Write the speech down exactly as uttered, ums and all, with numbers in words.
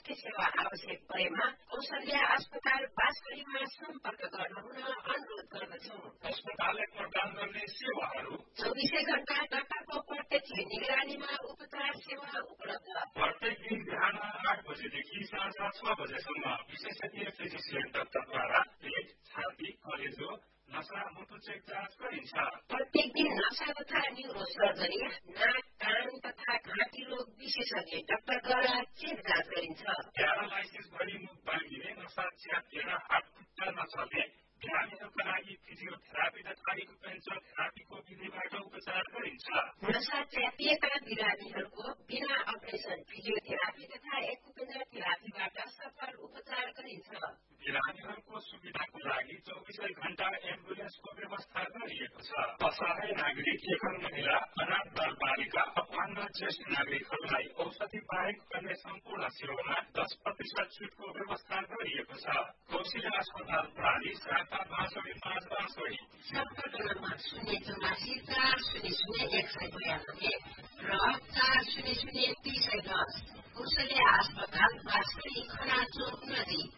स्वास्थ्य सेवा आवश्यक परेमा कौशल्या अस्पताल बाँसबडीमा सम्पर्क गर्न हुन अनुरोध गर्दछौँ। अस्पतालले प्रदान गर्ने सेवाहरू चौबिसै घण्टा डाक्टरको प्रत्यक्ष निगरानीमा उपचार सेवा उपलब्ध। प्रत्येक दिन बिहान आठ बजेदेखि साँझ छ बजेसम्म विशेषज्ञ फिजिसियन डाक्टरद्वारा पेट, छाती, कलेजो, नसा, मुटुचेक जाँच गरिन्छ। प्रत्येक दिन नसा तथा न्युरो सर्जरी, नाक, कान तथा घाँटी रोग विशेषज्ञ डाक्टरद्वारा चेक जाँच गरिन्छ। प्यारालाइसिस भई मुख बाँधिने, नसा च्यातिएर हात खुट्टा नचल्ने बिरामीहरूका लागि फिजियोथेरापी तथा एक्युपेन्चर थेरापीको विधिबाट उपचार गरिन्छ। नसा च्यातिएका बिरामीहरूको बिना अपरेसन फिजियोथेरापी तथा एक्युपेन्चर थेरापीबाट सफल उपचार गरिन्छ। बिरामीहरूको सुविधाको लागि चौबिसै घण्टा एम्बुलेन्सको व्यवस्था गरिएको छ। असहाय नागरिक, एकल महिला, अनाथ बाल बालिका, अपंग ज्येष्ठ नागरिकहरूलाई औषधि बाहेक अन्य सम्पूर्ण सेवामा दस प्रतिशत छुटको व्यवस्था गरिएको छ। कौशल्या अस्पताल प्रणाली शाखा बाँसबडी पाँच बाँसबडी सम्पर्क नम्बर शून्य चौरासी चार शून्य शून्य एक सय बयानब्बे र चार शून्य शून्य दुई सय दस। कौशल्या अस्पताल बाँसबडी खना चोक नजिक।